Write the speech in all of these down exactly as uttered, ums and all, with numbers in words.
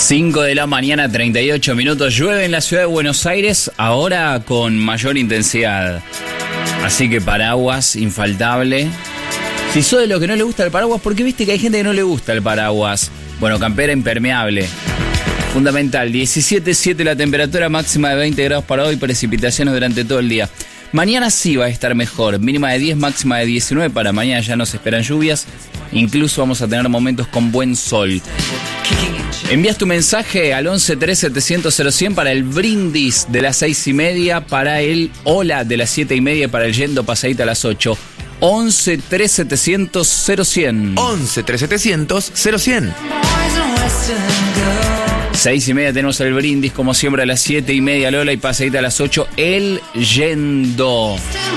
cinco de la mañana, treinta y ocho minutos. Llueve en la ciudad de Buenos Aires, ahora con mayor intensidad. Así que paraguas, infaltable. Si sos de lo que no le gusta el paraguas, porque viste que hay gente que no le gusta el paraguas. Bueno, campera impermeable. Fundamental, diecisiete punto siete la temperatura, máxima de veinte grados para hoy, precipitaciones durante todo el día. Mañana sí va a estar mejor, mínima de diez, máxima de diecinueve, para mañana ya no se esperan lluvias, incluso vamos a tener momentos con buen sol. Envías tu mensaje al once tres setecientos cero cien para el brindis de las seis y media, para el hola de las siete y media y para el yendo pasadita a las ocho. once tres setecientos cero cien. once tres setecientos cero cien. Seis y media tenemos el brindis, como siempre a las siete y media Lola y pasadita a las ocho el yendo.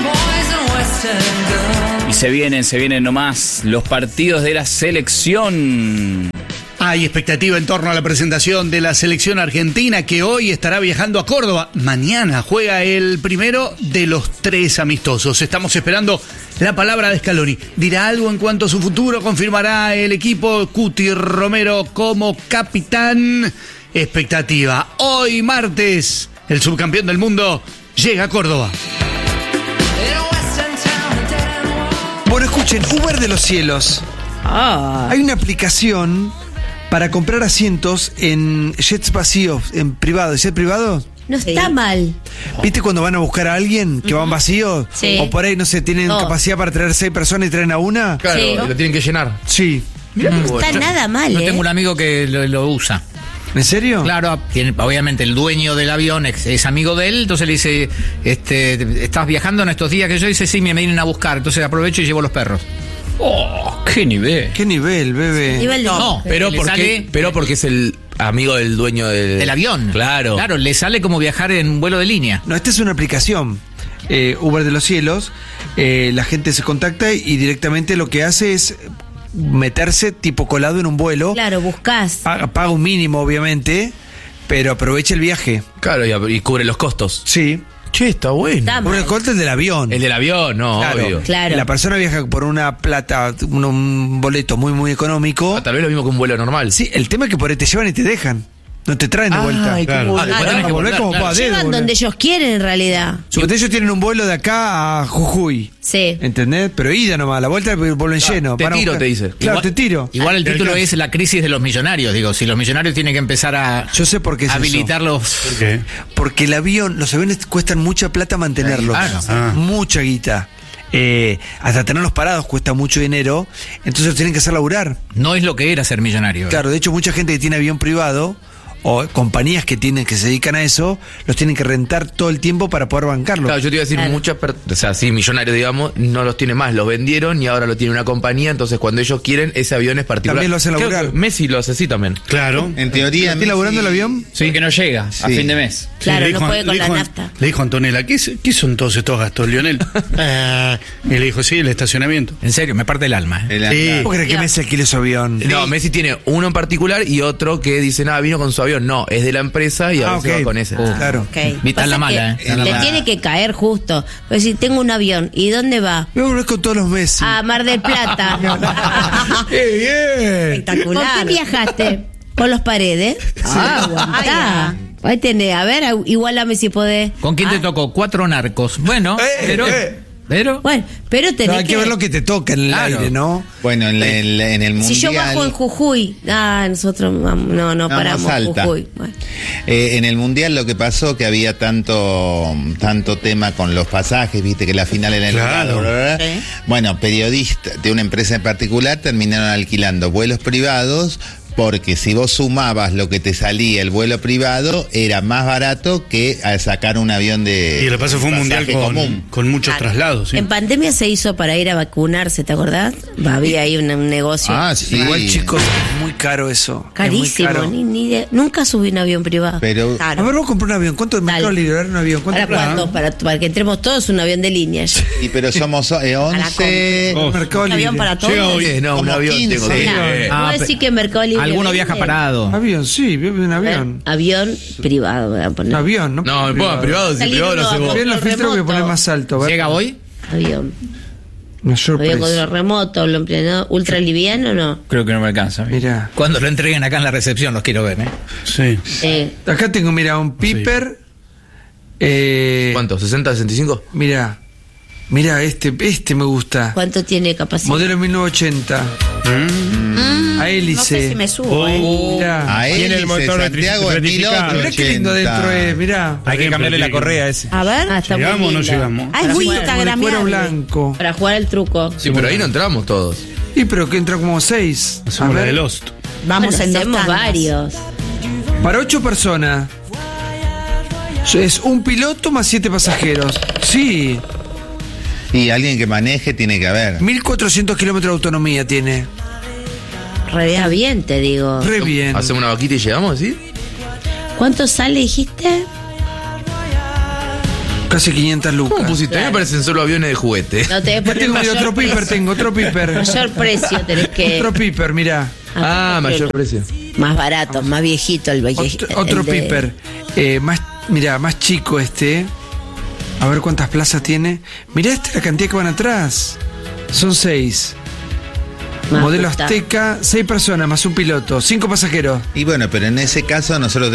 Y se vienen, se vienen nomás los partidos de la selección. Hay expectativa en torno a la presentación de la selección argentina, que hoy estará viajando a Córdoba. Mañana juega el primero de los tres amistosos. Estamos esperando la palabra de Scaloni. ¿Dirá algo en cuanto a su futuro? ¿Confirmará el equipo Cuti Romero como capitán? Expectativa. Hoy martes, el subcampeón del mundo llega a Córdoba. Bueno, escuchen, Uber de los cielos. Ah. Hay una aplicación para comprar asientos en jets vacíos, en privado, jet privado. No está Sí. mal. ¿Viste cuando van a buscar a alguien que van vacíos? Sí. O por ahí, no sé, tienen No. capacidad para traer seis personas y traen a una. Claro, Sí. lo tienen que llenar. Sí. No está nada mal, Yo ¿eh? tengo un amigo que lo, lo usa. ¿En serio? Claro, tiene, obviamente el dueño del avión es, es amigo de él, entonces le dice, este, ¿estás viajando en estos días? Que yo dice, sí, me vienen a buscar, entonces aprovecho y llevo los perros. ¡Oh, qué nivel! ¿Qué nivel, bebé? Nivel de- No, Pero le porque, sale- pero porque es el amigo del dueño del, El avión. Claro. Claro, le sale como viajar en vuelo de línea. No, esta es una aplicación. eh, Uber de los cielos. eh, la gente se contacta y directamente lo que hace es meterse tipo colado en un vuelo. Claro, buscás. Paga, paga un mínimo, obviamente, pero aprovecha el viaje. Claro, y, y cubre los costos. Sí. Che, está bueno. Está Por mal. el corte del avión. El del avión, no, Claro. obvio. Claro. La persona viaja por una plata, un, un boleto muy, muy económico. Ah, tal vez lo mismo que un vuelo normal. Sí, el tema es que por ahí te llevan y te dejan. No te traen de vuelta. Ay, Claro. cómo- Ah, después Claro. tenés que Volver volver, como claro. pa' dedo, Llevan boludo. donde ellos quieren, en realidad. Suponete, ellos tienen un vuelo de acá a Jujuy. Sí. ¿Entendés? Pero ida nomás, la vuelta vuelven lleno. te Van a tiro, buscar- te dice. Claro, Igual- te tiro. Igual el Pero título claro. es la crisis de los millonarios. Digo, si los millonarios tienen que empezar a Yo sé por qué es habilitar eso. los... ¿Por qué? Porque el avión, los aviones cuestan mucha plata mantenerlos. Claro. Ah. Mucha guita. Eh, hasta tenerlos parados cuesta mucho dinero. Entonces los tienen que hacer laburar. No es lo que era ser millonario. Claro, de hecho mucha gente que tiene avión privado o compañías que tienen que se dedican a eso, los tienen que rentar todo el tiempo para poder bancarlo. Claro, yo te iba a decir, Claro. muchas personas, o sea, sí, millonarios, digamos, no los tiene más, los vendieron y ahora lo tiene una compañía, entonces cuando ellos quieren, ese avión es particular. También lo hacen Creo laburar. que Messi lo hace así también. Claro. En teoría. ¿Está laburando el avión? Sí, que no llega a Sí. fin de mes. Claro, le no dijo- puede con le la dijo- nafta. Le dijo Antonella, ¿qué, es- ¿qué son todos estos gastos, Lionel? Ah, y le dijo, sí, el estacionamiento. En serio, me parte el alma. ¿eh? El- Sí. ¿Cómo crees que Ya. Messi alquile su avión? No, Messi tiene uno en particular y otro que dice, nada, vino con su avión. No, es de la empresa y a Ah, veces ok. va con ese. Uh. Claro. Ok. Está en la Pasa mala, que ¿eh? Está en la le mala. tiene que caer justo. Pues si tengo un avión, ¿y dónde va? Voy a volver con todos los Messi. A Mar del Plata. ¡Qué bien! ¿Con qué viajaste? ¿Con los Paredes? Ah, aguantá. Ahí tenés, a ver, igualame si podés. ¿Con quién Ah, te tocó? Cuatro narcos. Bueno, Eh, pero... eh. Pero... Bueno, pero No, tenés hay que ver lo que te toca en el Claro. aire, ¿no? Bueno, en, la- en la- en el mundial. Si yo bajo en Jujuy, ah, nosotros vamos, no, no, No, paramos más alta. Jujuy. Bueno. Eh, en el mundial lo que pasó que había tanto tanto tema con los pasajes, viste que la final era en el Claro. lugar, bla, bla, bla. Sí. Bueno, periodistas de una empresa en particular terminaron alquilando vuelos privados. Porque si vos sumabas lo que te salía el vuelo privado, era más barato que al sacar un avión de. Y lo que pasa fue un mundial pasaje con, común. con muchos Claro. traslados. ¿sí? En pandemia se hizo para ir a vacunarse, ¿te acordás? Había ahí un, un negocio Ah, sí. Igual, chicos, es muy caro eso. carísimo. Es muy caro. Ni, ni de- nunca subí un avión privado. Pero A ver, vamos a comprar un avión. ¿Cuánto de Dale. mercado liberar un avión? ¿Cuánto ¿Para plata? cuánto? Para, para que entremos todos un avión de línea. y pero somos eh, once. Oh. Mercado ¿Un avión Libre. para todos? Llega hoy. Eh, no, un Como avión quince. tengo que ir. Hola. Eh, ¿Vos Ah, decís pe- que Mercado Libre Alguno vende? viaja parado. Avión, sí, vive en avión. Avión privado, voy a poner. Un avión, ¿no? No, me pongo privado, si Salir privado uno lo sé a vos. vos. Bien, los filtros voy a remoto. poner más alto. a ver. ¿Llega hoy? Avión. Mayor Había precio. control remoto, lo empleado, ultra liviano, ¿no? Creo que no me alcanza. Mira. Cuando lo entreguen acá en la recepción, los quiero ver, ¿eh? Sí. Eh, Acá tengo, mira, un Piper. Eh, ¿Cuánto? ¿sesenta, sesenta y cinco? Mira. Mira, este, este me gusta. ¿Cuánto tiene capacidad? Modelo mil novecientos ochenta. Mm, A hélice. No sé si me subo, ¿eh? Mirá. A él Tiene el dice motor Santiago es electrificado. Mirá qué lindo adentro es, mirá. Hay que cambiarle la correa a ese. A ver. Ah, está muy ¿Llegamos o no lindo. llegamos? Ah, es Para muy jugar. Como de cuero instagramiable. blanco. Para jugar el truco. Sí, pero ahí no entramos todos. Y pero que entra como seis. A Hacemos la ver. de Lost. Vamos Bueno, en dos hacemos tandas. varios. Para ocho personas. Es un piloto más siete pasajeros. Sí. Y alguien que maneje tiene que haber. mil cuatrocientos kilómetros de autonomía tiene. Está bien, te digo. Re bien. Hacemos una vaquita y llegamos, ¿sí? ¿Cuánto sale, dijiste? Casi quinientas ¿Cómo lucas. pusiste? A mí me parecen solo aviones de juguete. No te Ya poner tengo, mira, mayor otro Piper precio. tengo, otro Piper. Mayor precio tenés que... Otro Piper, mirá. Ah, mayor precio. Más barato, más viejito el viejito. Otro, otro Piper. Eh, más, mirá, más chico este. A ver cuántas plazas tiene. Mirá esta la cantidad que van atrás. Son seis. Modelo Azteca, seis personas más un piloto, cinco pasajeros. Y bueno, pero en ese caso nosotros